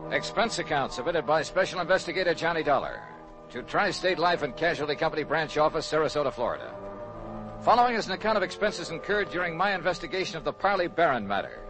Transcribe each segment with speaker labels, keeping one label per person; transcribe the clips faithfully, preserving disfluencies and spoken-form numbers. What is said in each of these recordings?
Speaker 1: Expense account submitted by Special Investigator Johnny Dollar to Tri-State Life and Casualty Company Branch Office, Sarasota, Florida. Following is an account of expenses incurred during my investigation of the Parley Barron matter.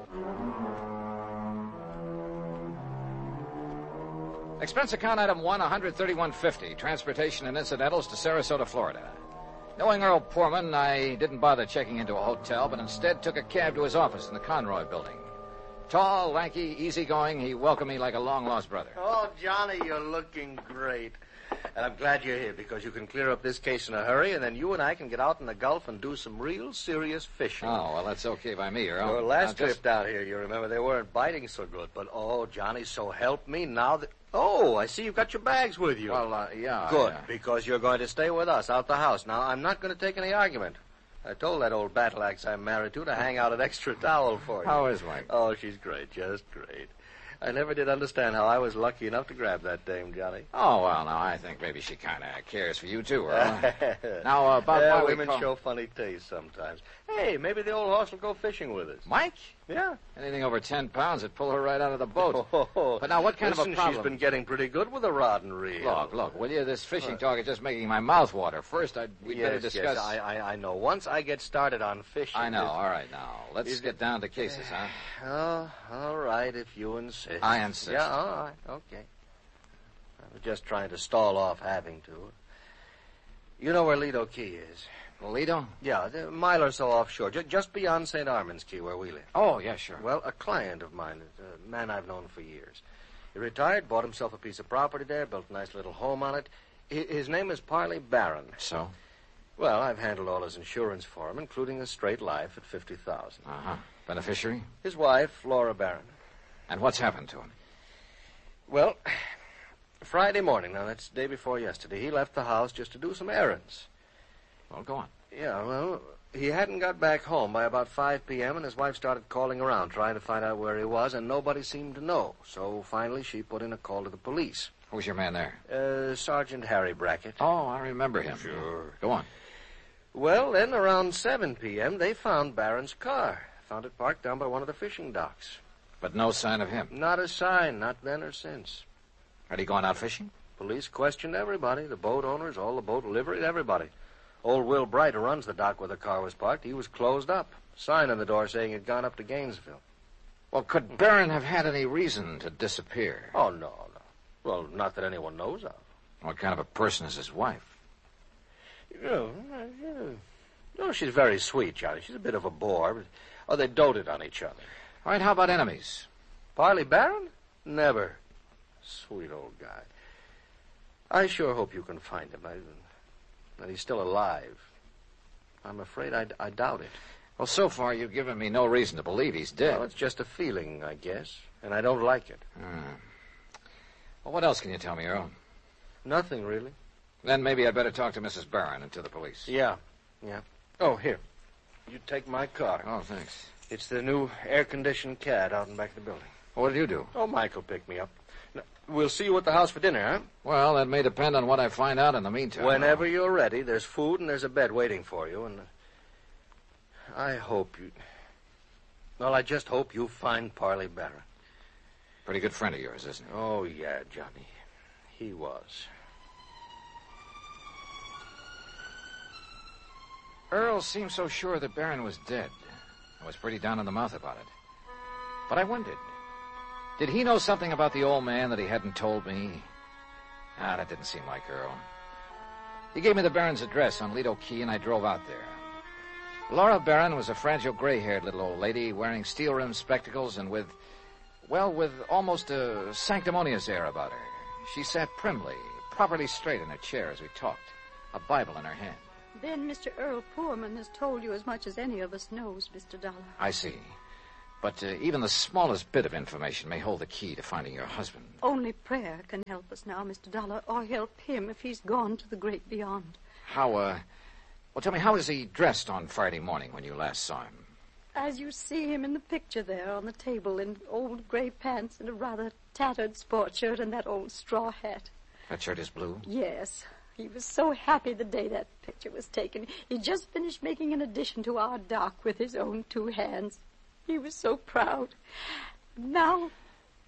Speaker 1: Expense account item one, one hundred thirty-one fifty, transportation and incidentals to Sarasota, Florida. Knowing Earl Poorman, I didn't bother checking into a hotel, but instead took a cab to his office in the Conroy building. Tall, lanky, easygoing, he welcomed me like a long-lost brother.
Speaker 2: Oh, Johnny, you're looking great. And I'm glad you're here because you can clear up this case in a hurry, and then you and I can get out in the Gulf and do some real serious fishing.
Speaker 1: Oh, well, that's okay by me, Earl.
Speaker 2: Your last
Speaker 1: now,
Speaker 2: trip
Speaker 1: just...
Speaker 2: down here, you remember, they weren't biting so good. But, oh, Johnny, so help me now that... Oh, I see you've got your bags with you.
Speaker 1: Well, uh, yeah.
Speaker 2: Good,
Speaker 1: yeah.
Speaker 2: because you're going to stay with us out the house. Now, I'm not going to take any argument. I told that old battle axe I'm married to to hang out an extra towel for you.
Speaker 1: How is wife?
Speaker 2: Oh, she's great, just great. I never did understand how I was lucky enough to grab that dame, Johnny.
Speaker 1: Oh, well, now, I think maybe she kind of cares for you, too, Earl. Now, uh, about
Speaker 2: yeah,
Speaker 1: why
Speaker 2: women
Speaker 1: we call...
Speaker 2: show funny taste sometimes. Hey, maybe the old horse will go fishing with us.
Speaker 1: Mike?
Speaker 2: Yeah.
Speaker 1: Anything over ten pounds would pull her right out of the boat.
Speaker 2: Oh,
Speaker 1: but now, what kind
Speaker 2: listen,
Speaker 1: of a problem?
Speaker 2: she's been getting pretty good with a rod and reel.
Speaker 1: Look, look, will you? This fishing talk is just making my mouth water. First, I'd, we'd
Speaker 2: yes,
Speaker 1: better discuss...
Speaker 2: Yes, I, I, I know. Once I get started on fishing...
Speaker 1: I know.
Speaker 2: this...
Speaker 1: All right, now. Let's
Speaker 2: Is
Speaker 1: get
Speaker 2: it...
Speaker 1: down to cases, huh?
Speaker 2: Oh, all right, if you insist.
Speaker 1: I insist.
Speaker 2: Yeah, all right, okay. I was just trying to stall off having to. You know where Lido Key is?
Speaker 1: Lido?
Speaker 2: Yeah, a mile or so offshore, ju- just beyond Saint Armand's Key, where we live.
Speaker 1: Oh, yeah, sure.
Speaker 2: Well, a client of mine, a man I've known for years. He retired, bought himself a piece of property there, built a nice little home on it. H- his name is Parley Barron.
Speaker 1: So?
Speaker 2: Well, I've handled all his insurance for him, including a straight life at fifty thousand dollars.
Speaker 1: Uh-huh. Beneficiary?
Speaker 2: His wife, Laura Barron.
Speaker 1: And what's happened to him?
Speaker 2: Well, Friday morning, now that's the day before yesterday, he left the house just to do some errands.
Speaker 1: Well, go on.
Speaker 2: Yeah, well, he hadn't got back home by about five p.m., and his wife started calling around, trying to find out where he was, and nobody seemed to know. So finally, she put in a call to the police.
Speaker 1: Who's your man there?
Speaker 2: Uh, Sergeant Harry Brackett.
Speaker 1: Oh, I remember him.
Speaker 2: Sure.
Speaker 1: Go on.
Speaker 2: Well, then around seven p.m., they found Barron's car. Found it parked down by one of the fishing docks.
Speaker 1: But no sign of him.
Speaker 2: Not a sign, not then or since.
Speaker 1: Had he gone out fishing?
Speaker 2: Police questioned everybody, the boat owners, all the boat livery, everybody. Old Will Bright, who runs the dock where the car was parked, he was closed up. Sign on the door saying he'd gone up to Gainesville.
Speaker 1: Well, could Barron have had any reason to disappear?
Speaker 2: Oh, no, no. Well, not that anyone knows of.
Speaker 1: What kind of a person is his wife?
Speaker 2: You know, you know, no, she's very sweet, Johnny. She's a bit of a bore, but... Oh, they doted on each other.
Speaker 1: All right, how about enemies?
Speaker 2: Parley Barron? Never. Sweet old guy. I sure hope you can find him. I, that he's still alive. I'm afraid I, I doubt it.
Speaker 1: Well, so far you've given me no reason to believe he's dead.
Speaker 2: Well, it's just a feeling, I guess, and I don't like it.
Speaker 1: Hmm. Well, what else can you tell me, Earl?
Speaker 2: Nothing, really.
Speaker 1: Then maybe I'd better talk to Missus Barron and to the police.
Speaker 2: Yeah, yeah. Oh, here. You take my car.
Speaker 1: Oh, thanks.
Speaker 2: It's the new air-conditioned cad out in back of the building.
Speaker 1: What did you do?
Speaker 2: Oh, Michael picked me up. Now, we'll see you at the house for dinner, huh?
Speaker 1: Well, that may depend on what I find out in the meantime.
Speaker 2: Whenever you're ready, there's food and there's a bed waiting for you, and I hope you... Well, I just hope you find Parley Barron.
Speaker 1: Pretty good friend of yours, isn't he?
Speaker 2: Oh, yeah, Johnny. He was.
Speaker 1: Earl seemed so sure that Barron was dead. I was pretty down in the mouth about it. But I wondered, did he know something about the old man that he hadn't told me? Ah, that didn't seem like Earl. He gave me the Barron's address on Lido Key, and I drove out there. Laura Barron was a fragile, gray-haired little old lady wearing steel-rimmed spectacles and with, well, with almost a sanctimonious air about her. She sat primly, properly straight in her chair as we talked, a Bible in her hand.
Speaker 3: Then Mister Earl Poorman has told you as much as any of us knows, Mister Dollar.
Speaker 1: I see. But uh, even the smallest bit of information may hold the key to finding your husband.
Speaker 3: Only prayer can help us now, Mister Dollar, or help him if he's gone to the great beyond.
Speaker 1: How, uh... Well, tell me, how was he dressed on Friday morning when you last saw him?
Speaker 3: As you see him in the picture there on the table in old gray pants and a rather tattered sport shirt and that old straw hat.
Speaker 1: That shirt is blue?
Speaker 3: Yes. He was so happy the day that picture was taken. He just finished making an addition to our dock with his own two hands. He was so proud. Now...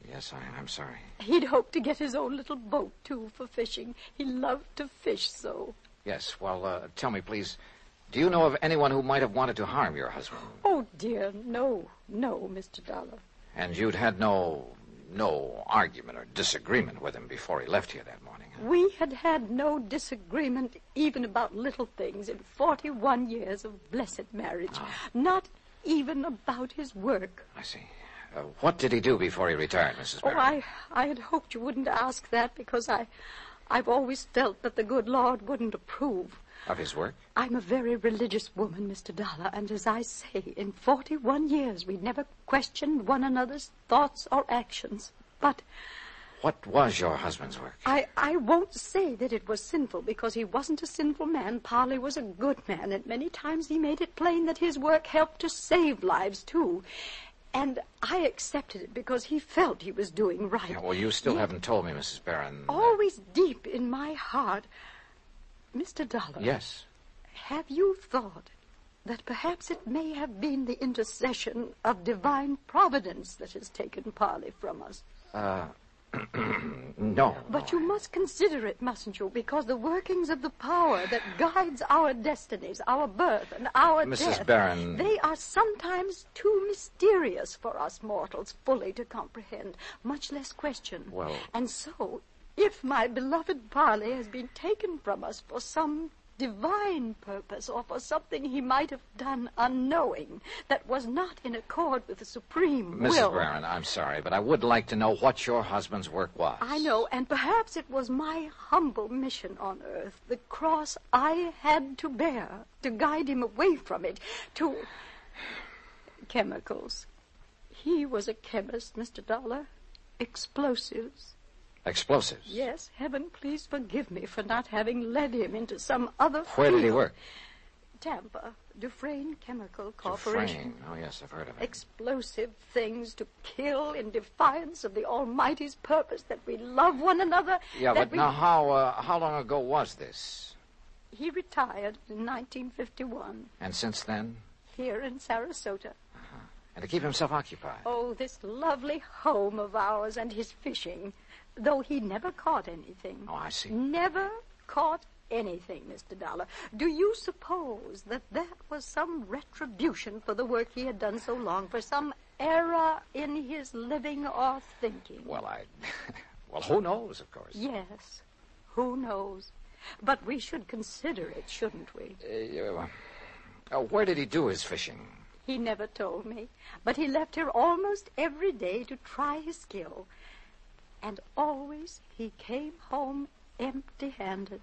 Speaker 1: Yes, I, I'm sorry.
Speaker 3: He'd hoped to get his own little boat, too, for fishing. He loved to fish so.
Speaker 1: Yes, well, uh, tell me, please, do you know of anyone who might have wanted to harm your husband?
Speaker 3: Oh, dear, no, no, Mister Dollar.
Speaker 1: And you'd had no, no argument or disagreement with him before he left here that morning? Huh?
Speaker 3: We had had no disagreement even about little things in forty-one years of blessed marriage. Oh. Not even about his work.
Speaker 1: I see. Uh, what did he do before he retired, Missus Barron?
Speaker 3: Oh, I, I had hoped you wouldn't ask that because I, I've always felt that the good Lord wouldn't approve.
Speaker 1: Of his work?
Speaker 3: I'm a very religious woman, Mister Dollar, and as I say, in forty-one years we never questioned one another's thoughts or actions. But...
Speaker 1: What was your husband's work?
Speaker 3: I, I won't say that it was sinful, because he wasn't a sinful man. Parley was a good man, and many times he made it plain that his work helped to save lives, too. And I accepted it because he felt he was doing right.
Speaker 1: Yeah, well, you still yeah. haven't told me, Missus Barron.
Speaker 3: Always deep in my heart... Mister Dollar.
Speaker 1: Yes?
Speaker 3: Have you thought that perhaps it may have been the intercession of divine providence that has taken Parley from us?
Speaker 1: Uh... No.
Speaker 3: But you must consider it, mustn't you? Because the workings of the power that guides our destinies, our birth, and our
Speaker 1: Missus
Speaker 3: death...
Speaker 1: Barron...
Speaker 3: They are sometimes too mysterious for us mortals fully to comprehend, much less question.
Speaker 1: Well...
Speaker 3: And so, if my beloved Parley has been taken from us for some divine purpose or for something he might have done unknowing that was not in accord with the supreme
Speaker 1: Missus
Speaker 3: will...
Speaker 1: Missus Barron, I'm sorry, but I would like to know what your husband's work was.
Speaker 3: I know, and perhaps it was my humble mission on earth, the cross I had to bear to guide him away from it, to chemicals. He was a chemist, Mister Dollar. Explosives.
Speaker 1: Explosives?
Speaker 3: Yes. Heaven, please forgive me for not having led him into some other
Speaker 1: Where
Speaker 3: field.
Speaker 1: did he work?
Speaker 3: Tampa. Dufresne Chemical Corporation.
Speaker 1: Dufresne. Oh, yes, I've heard of it.
Speaker 3: Explosive things to kill in defiance of the Almighty's purpose, that we love one another.
Speaker 1: Yeah,
Speaker 3: that
Speaker 1: but
Speaker 3: we...
Speaker 1: now how, uh, how long ago was this?
Speaker 3: He retired in nineteen fifty-one.
Speaker 1: And since then?
Speaker 3: Here in Sarasota.
Speaker 1: Uh-huh. And to keep himself occupied?
Speaker 3: Oh, this lovely home of ours and his fishing. Though he never caught anything.
Speaker 1: Oh, I see.
Speaker 3: Never caught anything, Mister Dollar. Do you suppose that that was some retribution for the work he had done so long, for some error in his living or thinking?
Speaker 1: Well, I... well, who knows, of course.
Speaker 3: Yes, who knows? But we should consider it, shouldn't we?
Speaker 1: Uh, uh, where did he do his fishing?
Speaker 3: He never told me, but he left here almost every day to try his skill. And always he came home empty-handed.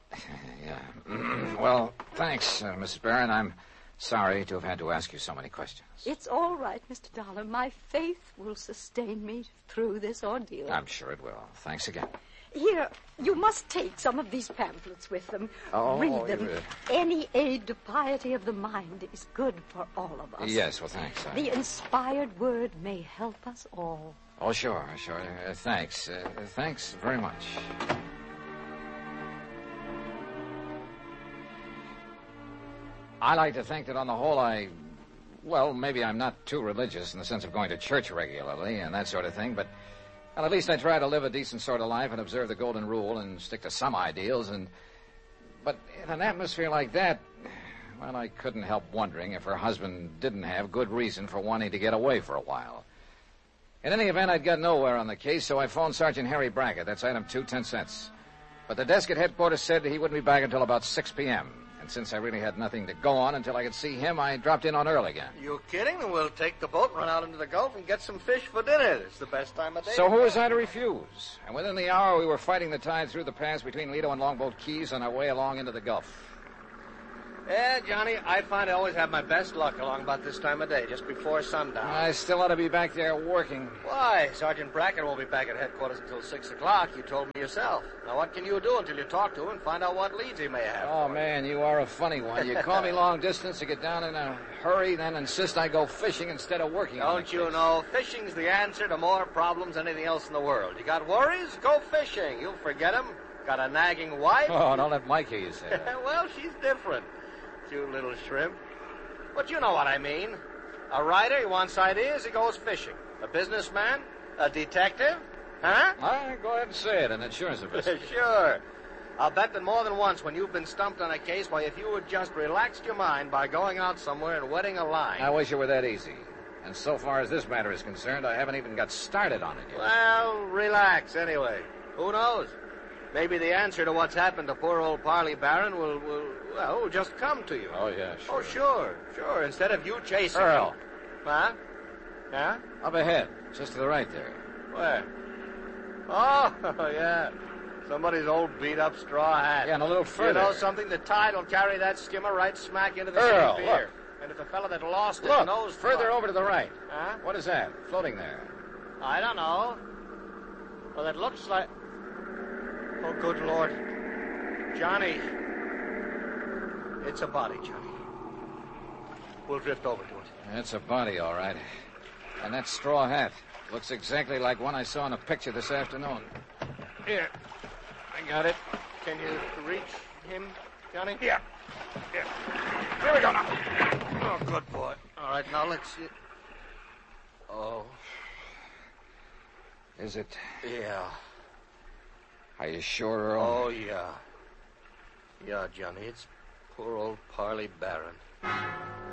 Speaker 1: Yeah. Well, thanks, uh, Missus Barron. I'm sorry to have had to ask you so many questions.
Speaker 3: It's all right, Mister Dollar. My faith will sustain me through this ordeal.
Speaker 1: I'm sure it will. Thanks again.
Speaker 3: Here, you must take some of these pamphlets with them.
Speaker 1: Oh,
Speaker 3: Read them.
Speaker 1: uh...
Speaker 3: Any aid to piety of the mind is good for all of us.
Speaker 1: Yes, well, thanks. I...
Speaker 3: The inspired word may help us all.
Speaker 1: Oh, sure, sure. Uh, thanks. Uh, thanks very much. I like to think that on the whole I... Well, maybe I'm not too religious in the sense of going to church regularly and that sort of thing, but... Well, at least I try to live a decent sort of life and observe the golden rule and stick to some ideals, and... But in an atmosphere like that, well, I couldn't help wondering if her husband didn't have good reason for wanting to get away for a while. In any event, I'd got nowhere on the case, so I phoned Sergeant Harry Brackett. That's item two, ten cents. But the desk at headquarters said he wouldn't be back until about six p.m., and since I really had nothing to go on until I could see him, I dropped in on Earl again.
Speaker 2: You kidding? Then we'll take the boat, run out into the Gulf, and get some fish for dinner. It's the best time of day.
Speaker 1: So who was I to refuse? And within the hour, we were fighting the tide through the pass between Lido and Longboat Keys on our way along into the Gulf.
Speaker 2: Yeah, Johnny, I find I always have my best luck along about this time of day, just before sundown.
Speaker 1: I still ought to be back there working.
Speaker 2: Why? Sergeant Brackett won't be back at headquarters until six o'clock. You told me yourself. Now, what can you do until you talk to him and find out what leads he may have?
Speaker 1: Oh, man, you are a funny one. You call me long distance to get down in a hurry, then insist I go fishing instead of working.
Speaker 2: Don't you know, fishing's the answer to more problems than anything else in the world. You got worries? Go fishing. You'll forget them. Got a nagging wife?
Speaker 1: Oh, don't let Mike hear you say that.
Speaker 2: Well, she's different. You little shrimp. But you know what I mean. A writer, he wants ideas, he goes fishing. A businessman, A detective? Huh?
Speaker 1: Ah, go ahead and say it, an insurance official.
Speaker 2: Sure. I'll bet that more than once when you've been stumped on a case, why, if you had just relaxed your mind by going out somewhere and wetting a line...
Speaker 1: I wish it were that easy. And so far as this matter is concerned, I haven't even got started on it yet.
Speaker 2: Well, relax anyway. Who knows? Maybe the answer to what's happened to poor old Parley Barron will, will well, will just come to you.
Speaker 1: Oh, yeah, sure.
Speaker 2: Oh, sure, sure. Instead of you chasing
Speaker 1: Earl.
Speaker 2: him. Huh? Yeah?
Speaker 1: Up ahead, just to the right there.
Speaker 2: Where? Oh, yeah. Somebody's old beat-up straw hat.
Speaker 1: Yeah, and a little further.
Speaker 2: You know something? The tide will carry that skimmer right smack into the
Speaker 1: Earl,
Speaker 2: same
Speaker 1: look.
Speaker 2: pier. And if the fella that lost his
Speaker 1: Look,
Speaker 2: nose...
Speaker 1: further
Speaker 2: plugged-
Speaker 1: over to the right.
Speaker 2: Huh?
Speaker 1: What is that, floating there?
Speaker 2: I don't know. Well, it looks like... Oh, good Lord. Johnny. It's a body, Johnny. We'll drift over to it.
Speaker 1: It's a body, all right. And that straw hat looks exactly like one I saw in a picture this afternoon.
Speaker 2: Here.
Speaker 1: I got it.
Speaker 2: Can you reach him, Johnny?
Speaker 1: Yeah. Yeah. Here we go now.
Speaker 2: Oh, good boy. All right, now let's see. Oh,
Speaker 1: Is it?
Speaker 2: yeah.
Speaker 1: Are you sure, Earl?
Speaker 2: Oh, yeah. Yeah, Johnny, it's poor old Parley Barron.